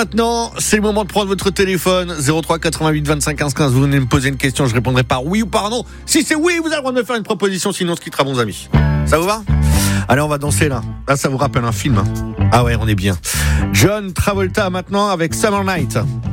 Maintenant, c'est le moment de prendre votre téléphone. 03 88 25 15 15. Vous venez me poser une question, je répondrai par oui ou par non. Si c'est oui, vous avez le droit de me faire une proposition, sinon on se quittera, bons amis. Ça vous va ? Allez, on va danser là. Là, ça vous rappelle un film. Ah ouais, on est bien. John Travolta maintenant avec Summer Night.